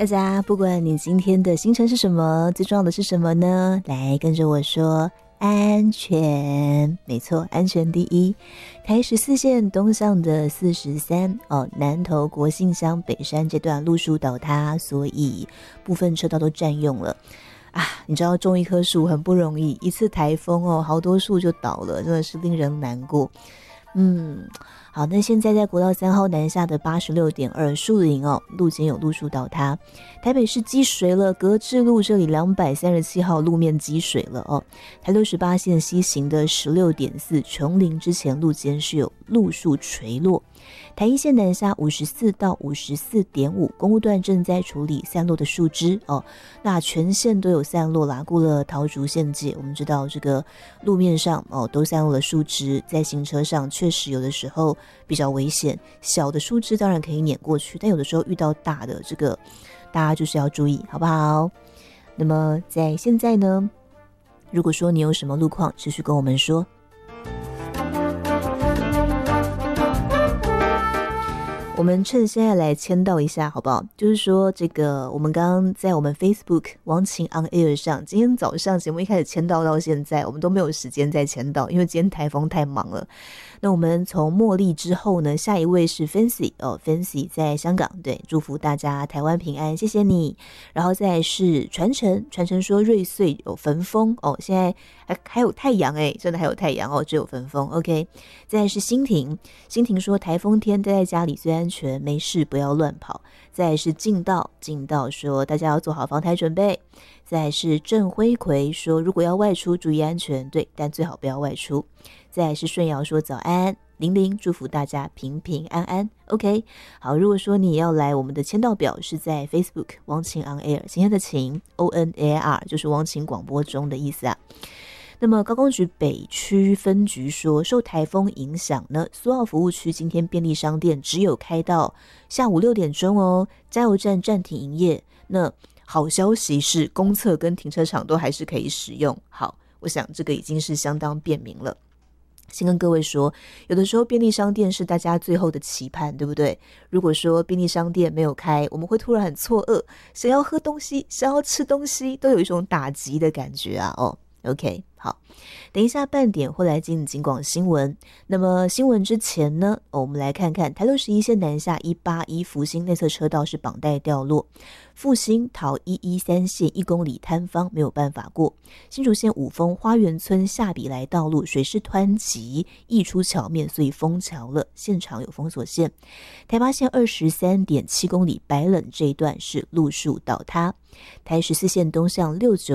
大家不管你今天的行程是什么，最重要的是什么呢？来跟着我说安全，没错，安全第一。台14线东向的43南投国姓乡北山这段路树倒塌，所以部分车道都占用了啊。你知道种一棵树很不容易，一次台风好多树就倒了，真的是令人难过。好，那现在在国道3号南下的86.2树林路肩有路树倒塌，台北市积水了，格致路这里237号路面积水了台68线西行的16.4琼林之前路肩是有路树垂落，台一线南下54到54.5公路段正在处理散落的树枝那全线都有散落啦，过了桃竹县界，我们知道这个路面上都散落了树枝，在行车上确实有的时候比较危险，小的树枝当然可以碾过去，但有的时候遇到大的，这个大家就是要注意，好不好？那么在现在呢，如果说你有什么路况，持续跟我们说。我们趁现在来签到一下好不好？就是说这个我们刚刚在我们 Facebook 王晴 on air 上，今天早上节目一开始签到现在，我们都没有时间再签到，因为今天台风太忙了。那我们从茉莉之后呢，下一位是 Fancy Fancy 在香港，对，祝福大家台湾平安，谢谢你。然后再来是传承说瑞穗有焚风现在还有太阳真的还有太阳只有焚风 OK。 再来是新婷说台风天待在家里最安全，没事不要乱跑。再来是进道说大家要做好防台准备。再来是郑辉奎说如果要外出注意安全，对，但最好不要外出。再来是顺尧说早安，玲祝福大家平平安安 OK。 好，如果说你要来我们的签到表是在 Facebook 王晴 on air， 今天的晴 ONAR 就是王晴广播中的意思啊。那么高工局北区分局说受台风影响呢，苏澳服务区今天便利商店只有开到下午6点钟加油站暂停营业。那好消息是公厕跟停车场都还是可以使用。好，我想这个已经是相当便民了。先跟各位说，有的时候便利商店是大家最后的期盼，对不对？如果说便利商店没有开，我们会突然很错愕，想要喝东西想要吃东西都有一种打击的感觉啊OK， 好，等一下半点会来进警广新闻。那么新闻之前呢，我们来看看台61线南下181福兴内侧车道是绑带掉落，复兴桃113线1公里摊方没有办法过，新竹县五峰花园村下比来道路水势湍急溢出桥面，所以封桥了，现场有封锁线。台八线23.7公里白冷这一段是路树倒塌，台14线东向69